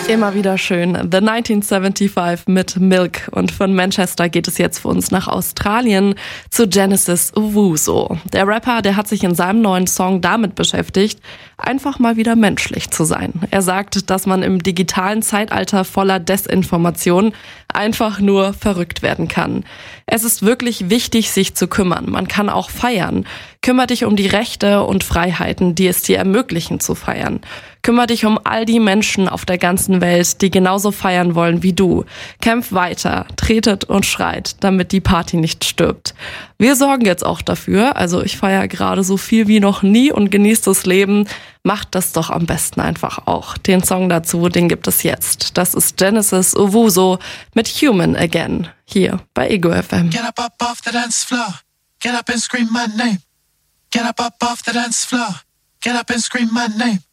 Immer wieder schön. The 1975 mit Milk. Und von Manchester geht es jetzt für uns nach Australien zu Genesis Owusu. Der Rapper, der hat sich in seinem neuen Song damit beschäftigt, einfach mal wieder menschlich zu sein. Er sagt, dass man im digitalen Zeitalter voller Desinformation einfach nur verrückt werden kann. Es ist wirklich wichtig, sich zu kümmern. Man kann auch feiern. Kümmer dich um die Rechte und Freiheiten, die es dir ermöglichen zu feiern. Kümmer dich um all die Menschen auf der ganzen Welt, die genauso feiern wollen wie du. Kämpf weiter, tretet und schreit, damit die Party nicht stirbt. Wir sorgen jetzt auch dafür, also ich feiere gerade so viel wie noch nie und genieße das Leben. Macht das doch am besten einfach auch. Den Song dazu, den gibt es jetzt. Das ist Genesis Owusu mit Human Again, hier bei Ego FM. Get up off the dance floor. Get up and scream my name. Get up off the dance floor. Get up and scream my name.